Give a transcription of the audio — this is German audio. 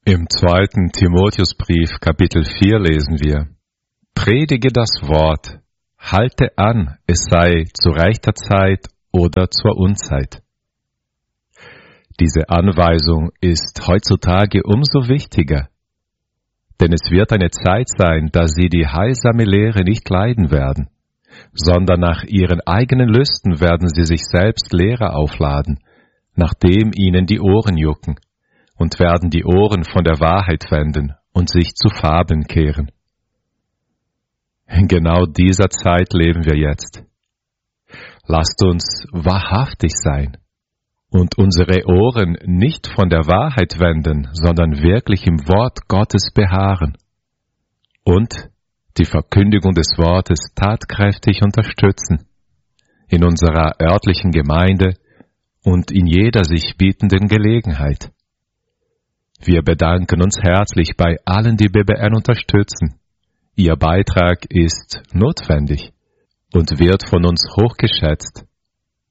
Im 2. Timotheusbrief, Kapitel 4 lesen wir: Predige das Wort, halte an, es sei zu rechter Zeit oder zur Unzeit. Diese Anweisung ist heutzutage umso wichtiger, denn es wird eine Zeit sein, da sie die heilsame Lehre nicht leiden werden, sondern nach ihren eigenen Lüsten werden sie sich selbst Lehrer aufladen, nachdem ihnen die Ohren jucken, und werden die Ohren von der Wahrheit wenden und sich zu Fabeln kehren. In genau dieser Zeit leben wir jetzt. Lasst uns wahrhaftig sein und unsere Ohren nicht von der Wahrheit wenden, sondern wirklich im Wort Gottes beharren und die Verkündigung des Wortes tatkräftig unterstützen, in unserer örtlichen Gemeinde und in jeder sich bietenden Gelegenheit. Wir bedanken uns herzlich bei allen, die BBN unterstützen. Ihr Beitrag ist notwendig und wird von uns hochgeschätzt.